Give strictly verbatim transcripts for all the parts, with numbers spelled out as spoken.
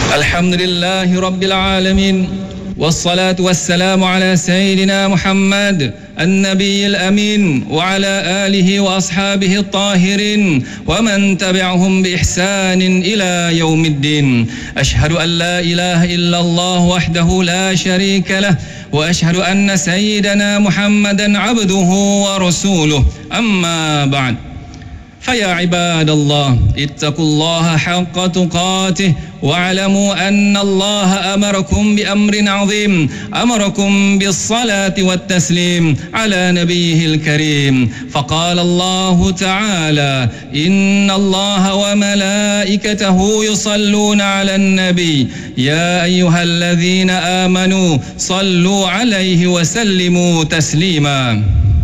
Alhamdulillahi Rabbil Alamin. والصلاة والسلام على سيدنا محمد النبي الأمين وعلى آله وأصحابه الطاهرين ومن تبعهم بإحسان إلى يوم الدين. أشهد أن لا إله إلا الله وحده لا شريك له وأشهد أن سيدنا محمدا عبده ورسوله. أما بعد، فيا عباد الله اتقوا الله حق تقاته واعلموا أن الله أمركم بأمر عظيم، أمركم بالصلاة والتسليم على نبيه الكريم. فقال الله تعالى: إن الله وملائكته يصلون على النبي يا أيها الذين آمنوا صلوا عليه وسلموا تسليما.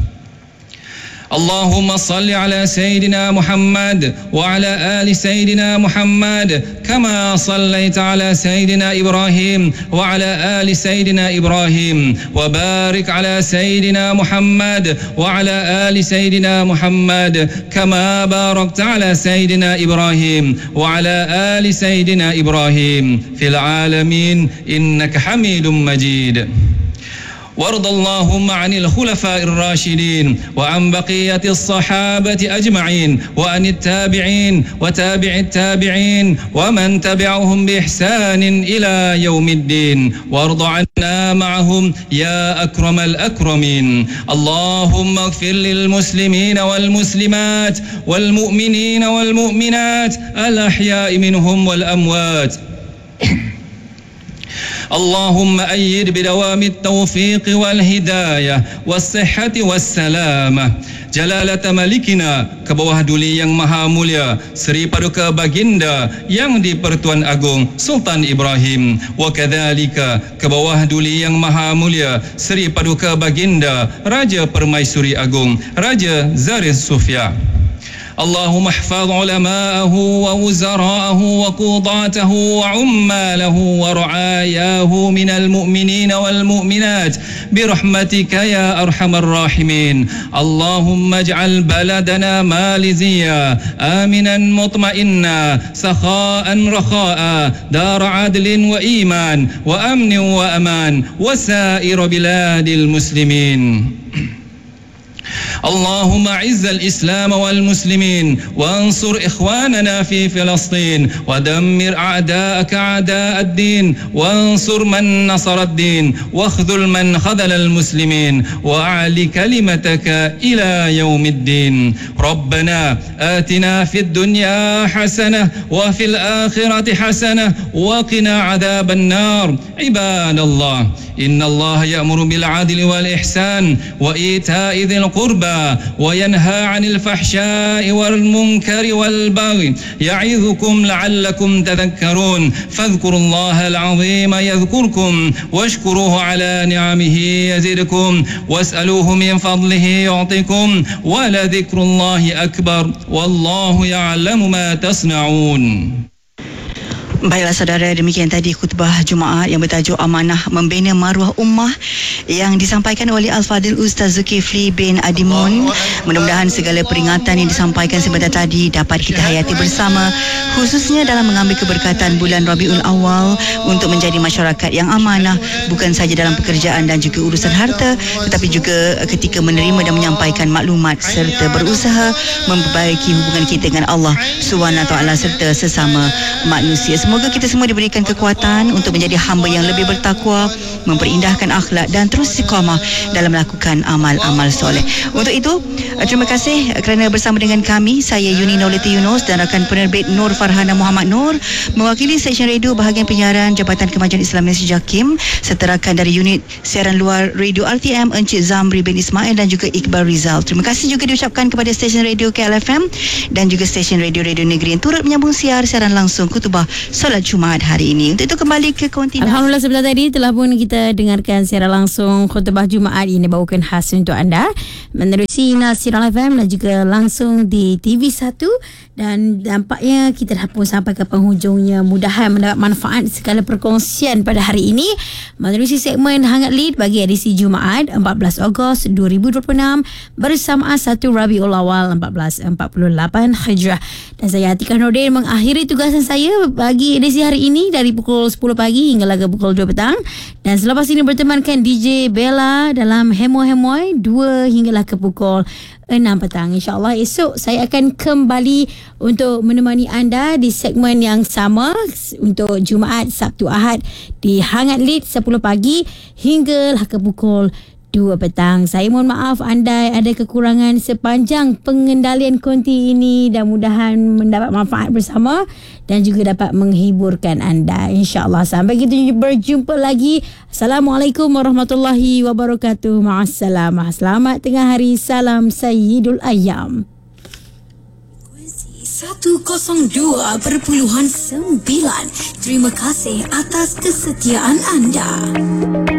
اللهم صل على سيدنا محمد وعلى آل سيدنا محمد كما صليت على سيدنا إبراهيم وعلى آل سيدنا إبراهيم، وبارك على سيدنا محمد وعلى آل سيدنا محمد كما باركت على سيدنا إبراهيم وعلى آل سيدنا إبراهيم في العالمين إنك حميد مجيد. وارض اللهم عن الخلفاء الراشدين وعن بقية الصحابة أجمعين وعن التابعين وتابع التابعين ومن تبعهم بإحسان إلى يوم الدين، وارض عنا معهم يا أكرم الأكرمين. اللهم اغفر للمسلمين والمسلمات والمؤمنين والمؤمنات الأحياء منهم والأموات. اللهم أيد بدوام التوفيق والهداية والصحة والسلامة Jalalata Malikina, ke bawah duli yang maha mulia Seri Paduka Baginda yang di-Pertuan Agong Sultan Ibrahim, wa kadzalika ke bawah duli yang maha mulia Seri Paduka Baginda Raja Permaisuri Agong Raja Zaris Sufia. اللهم احفظ علماءه ووزراءه وقضاته وعماله ورعاياه من المؤمنين والمؤمنات برحمتك يا أرحم الراحمين. اللهم اجعل بلدنا ماليزيا آمنا مطمئنا سخاء رخاء دار عدل وإيمان وأمن وأمان وسائر بلاد المسلمين. اللهم اعز الإسلام والمسلمين وانصر إخواننا في فلسطين ودمر أعداءك أعداء الدين وانصر من نصر الدين واخذل من خذل المسلمين وأعل كلمتك إلى يوم الدين. ربنا آتنا في الدنيا حسنة وفي الآخرة حسنة وقنا عذاب النار. عباد الله، إن الله يأمر بالعدل والإحسان وإيتاء ذي القربى وينهى عن الفحشاء والمنكر والبغي يعظكم لعلكم تذكرون. فاذكروا الله العظيم يذكركم واشكروه على نعمه يزدكم واسألوه من فضله يعطكم ولذكر الله أكبر والله يعلم ما تصنعون. Baiklah saudara, demikian tadi khutbah Jumaat yang bertajuk Amanah Membina Maruah Ummah yang disampaikan oleh Al-Fadil Ustaz Zulkifli bin Adimun. Mudah-mudahan segala peringatan yang disampaikan sebentar tadi dapat kita hayati bersama, khususnya dalam mengambil keberkatan bulan Rabiul Awal untuk menjadi masyarakat yang amanah, bukan saja dalam pekerjaan dan juga urusan harta, tetapi juga ketika menerima dan menyampaikan maklumat serta berusaha memperbaiki hubungan kita dengan Allah Subhanahu Wa Taala serta sesama manusia. Semoga kita semua diberikan kekuatan untuk menjadi hamba yang lebih bertakwa, memperindahkan akhlak dan terus istiqamah dalam melakukan amal-amal soleh. Untuk itu, terima kasih kerana bersama dengan kami. Saya Yuni Naulati Yunus dan rakan penerbit Nur Farhana Muhammad Nur, mewakili stesen radio bahagian penyiaran Jabatan Kemajuan Islam Malaysia JAKIM, serta rakan dari unit siaran luar Radio R T M Encik Zamri bin Ismail dan juga Iqbal Rizal. Terima kasih juga diucapkan kepada stesen radio K L F M dan juga stesen radio-radio negeri yang turut menyambung siar siaran langsung khutbah solat Jumaat hari ini. Untuk itu kembali ke kontinus. Alhamdulillah, sebentar tadi telah pun kita dengarkan secara langsung khutbah Jumaat ini bawakan khas untuk anda menerusi Nasiral F M dan juga langsung di T V satu, dan nampaknya kita dah pun sampai ke penghujungnya. Mudahan mendapat manfaat segala perkongsian pada hari ini menerusi segmen Hangat Lead bagi edisi Jumaat empat belas Ogos dua ribu dua puluh enam bersamaan satu Rabiul Awal empat belas empat puluh lapan Hijrah. Dan saya Atikah Nordin mengakhiri tugasan saya bagi pagi edisi hari ini dari pukul sepuluh pagi hinggalah ke pukul dua petang. Dan selepas ini bertemankan D J Bella dalam Hemoy-Hemoy dua hinggalah ke pukul enam petang. InsyaAllah esok saya akan kembali untuk menemani anda di segmen yang sama untuk Jumaat, Sabtu, Ahad di Hangat Lead sepuluh pagi hinggalah ke pukul dua petang. Saya mohon maaf anda ada kekurangan sepanjang pengendalian konti ini dan mudahan mendapat manfaat bersama dan juga dapat menghiburkan anda. InsyaAllah sampai kita berjumpa lagi. Assalamualaikum warahmatullahi wabarakatuh. Ma'assalamah. Selamat tengah hari. Salam Sayyidul Ayyam. seratus dua perpuluhan sembilan. Terima kasih atas kesetiaan anda.